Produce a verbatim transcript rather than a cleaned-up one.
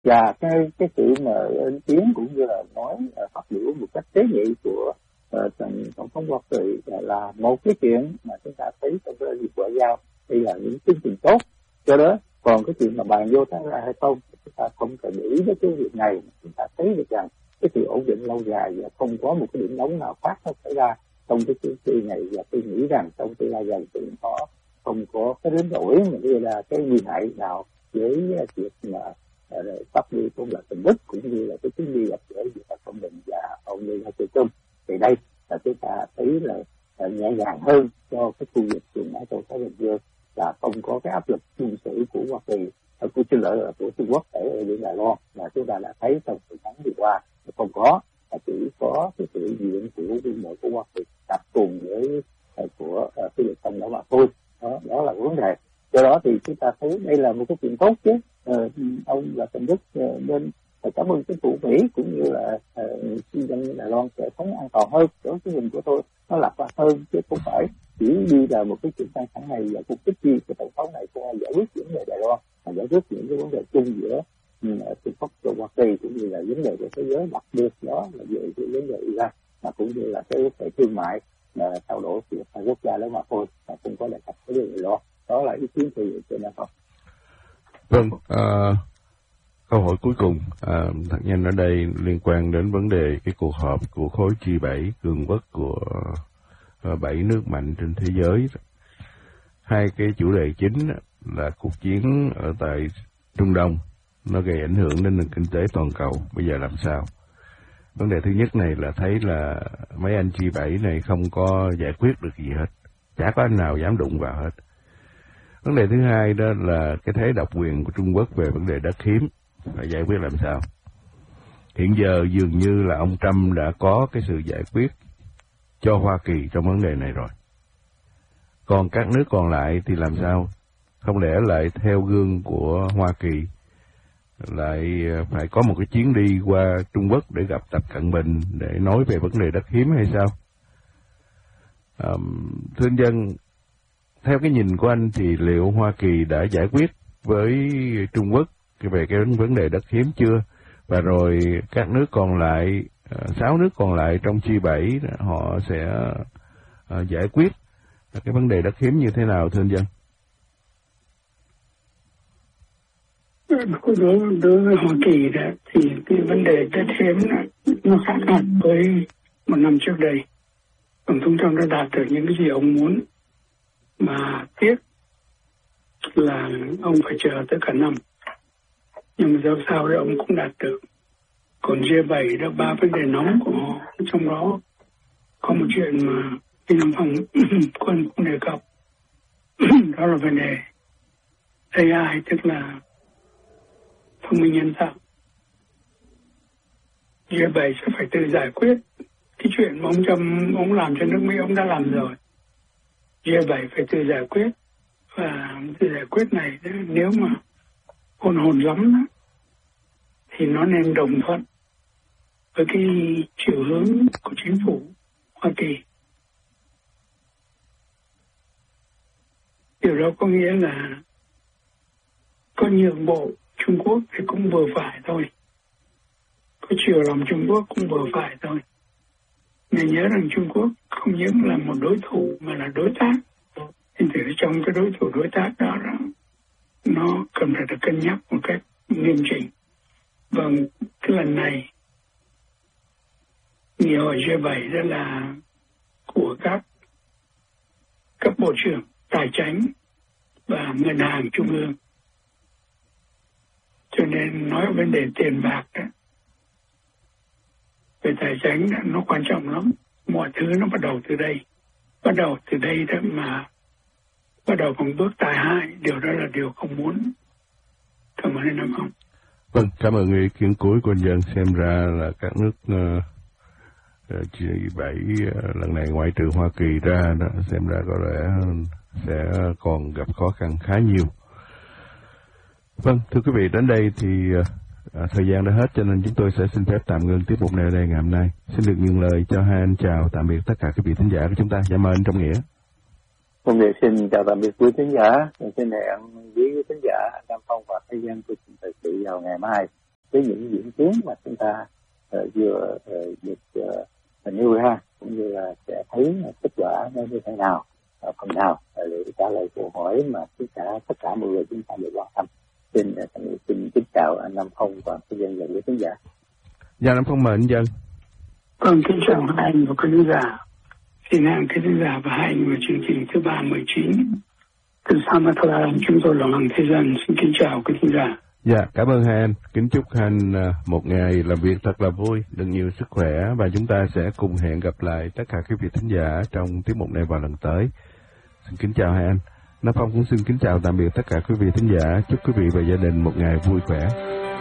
Và cái cái sự mà lên tiếng cũng như là nói uh, phát biểu một cách tế nhị của uh, tổng thống Hoa Kỳ là một cái chuyện mà chúng ta thấy trong cái việc ngoại giao đây là những chương trình tốt. Do đó còn cái chuyện mà bàn vô tháng ra hay không, chúng ta không cần để ý đến cái việc này. Chúng ta thấy được rằng cái sự ổn định lâu dài và không có một cái điểm nóng nào khác nó xảy ra trong cái chu kỳ này, và tôi nghĩ rằng trong tương lai gần thì nó không có cái đến nỗi mà gây ra cái nguy hại nào với việc mà phát đi cũng là tình đức cũng như là cái chuyến đi gặp gỡ giữa các công định và ông Lê Hải Trung. Thì đây là chúng ta thấy là nhẹ nhàng hơn cho cái khu vực vùng Á Châu Thái Bình Dương, là không có cái áp lực quân sự của Hoa Kỳ, của xin lỗi là của Trung Quốc ở biển Đài Loan mà chúng ta đã thấy trong thời gian vừa qua. Không có, chỉ có cái sự diện của quân đội của Hoa Kỳ tập cùng với của phi lục Tân đó mà thôi. Đó, đó là vấn đề. Do đó thì chúng ta thấy đây là một cái chuyện tốt chứ. Ờ, ông là Trần Đức nên cảm ơn chính phủ Mỹ cũng như là nhân dân Đài Loan sẽ sống an toàn hơn. Đó, cái nhìn của tôi nó lạc quan hơn chứ không phải chỉ đi là một cái chuyện căng thẳng này và mục đích gì của tổng thống này không giải quyết những vấn đề Đài Loan, mà giải quyết những cái vấn đề chung giữa Trung Quốc và Hoa Kỳ cũng như là vấn đề của thế giới, đặc biệt đó là về cái vấn đề Iran mà cũng như là cái vấn đề thương mại là trao đổi giữa hai quốc gia đó mà thôi, mà không có đề cập cái điều gì đó. Đó là ý kiến từ trên đó không. Vâng, uh, câu hỏi cuối cùng uh, thật nhanh ở đây liên quan đến vấn đề cái cuộc họp của khối G bảy cường quốc của uh, bảy nước mạnh trên thế giới. Hai cái chủ đề chính là cuộc chiến ở tại Trung Đông, nó gây ảnh hưởng đến nền kinh tế toàn cầu, bây giờ làm sao? Vấn đề thứ nhất này là thấy là mấy anh G bảy này không có giải quyết được gì hết, chả có anh nào dám đụng vào hết. Vấn đề thứ hai đó là cái thế độc quyền của Trung Quốc về vấn đề đất hiếm, phải giải quyết làm sao? Hiện giờ dường như là ông Trump đã có cái sự giải quyết cho Hoa Kỳ trong vấn đề này rồi. Còn các nước còn lại thì làm sao? Không lẽ lại theo gương của Hoa Kỳ lại phải có một cái chuyến đi qua Trung Quốc để gặp Tập Cận Bình để nói về vấn đề đất hiếm hay sao? À, thưa anh Dân, theo cái nhìn của anh thì liệu Hoa Kỳ đã giải quyết với Trung Quốc về cái vấn đề đất hiếm chưa? Và rồi các nước còn lại, sáu nước còn lại trong G bảy họ sẽ uh, giải quyết cái vấn đề đất hiếm như thế nào thưa anh Dân? Đối, đối với Hoa Kỳ đó, thì cái vấn đề đất hiếm nó khác hẳn với một năm trước đây. Tổng thống Trump đã đạt được những cái gì ông muốn, mà tiếc là ông phải chờ tới cả năm. Nhưng mà dẫu sao đấy ông cũng đạt được. Còn G bảy đó, ba vấn đề nóng của họ, trong đó có một chuyện mà Phi Nam Phòng quân cũng đề cập. Đó là vấn đề a i, tức là thông minh nhân tạo. G bảy sẽ phải tự giải quyết cái chuyện mà ông Trump ông làm cho nước Mỹ, ông đã làm rồi. G bảy phải tự giải quyết, và tự giải quyết này nếu mà hồn hồn lắm đó, thì nó nên đồng thuận với cái chiều hướng của chính phủ Hoa Kỳ. Điều đó có nghĩa là có nhượng bộ Trung Quốc thì cũng vừa phải thôi, có chiều lòng Trung Quốc cũng vừa phải thôi. Nên nhớ rằng Trung Quốc không những là một đối thủ mà là đối tác. Thì trong cái đối thủ đối tác đó, đó nó cần phải được cân nhắc một cách nghiêm chỉnh. Vâng, cái lần này nghị hội G bảy đó là của các cấp bộ trưởng tài chính và ngân hàng trung ương, cho nên nói vấn đề tiền bạc đó, về tài chính đó, nó quan trọng lắm. Mọi thứ nó bắt đầu từ đây, bắt đầu từ đây đó mà bắt đầu bằng bước tai hại. Điều đó là điều không muốn. Cảm ơn anh Nam Phong. Vâng, cảm ơn ý kiến cuối của anh Dân. Xem ra là các nước uh, G bảy uh, lần này ngoại trừ Hoa Kỳ ra đó, xem ra có lẽ sẽ còn gặp khó khăn khá nhiều. Vâng, thưa quý vị, đến đây thì uh, thời gian đã hết, cho nên chúng tôi sẽ xin phép tạm ngưng tiếp mục này ở đây ngày hôm nay. Xin được nhường lời cho hai anh chào tạm biệt tất cả quý vị thính giả của chúng ta. Dạ mời anh Trong Nghĩa. Công việc xin chào tạm biệt quý thính giả, xin hẹn với quý thính giả Nam Phong và Thế Gian của Trình Thời Sự vào ngày mai. với những diễn tiến mà chúng ta uh, vừa uh, được uh, nêu ra, cũng như là sẽ thấy kết quả nó như thế nào, uh, phần nào uh, để trả lời câu hỏi mà tất cả tất cả mọi người chúng ta đều quan tâm. Xin uh, xin kính chào anh Nam Phong và quý dân và quý khán giả. Dạ, Nam Phong mời anh Dân. Vâng, kính chào hai anh và quý khán giả. Xin hẹn quý khán giả và hai anh vào chương trình thứ ba mười chín từ Samatala, chúng tôi là Hoàng Thế Dân. Xin kính chào quý khán giả. Dạ, cảm ơn hai anh. Kính chúc hai anh một ngày làm việc thật là vui, được nhiều sức khỏe, và chúng ta sẽ cùng hẹn gặp lại tất cả quý vị thính giả trong tiết mục này vào lần tới. Xin kính chào hai anh. Nam Phong cũng xin kính chào tạm biệt tất cả quý vị thính giả. Chúc quý vị và gia đình một ngày vui khỏe.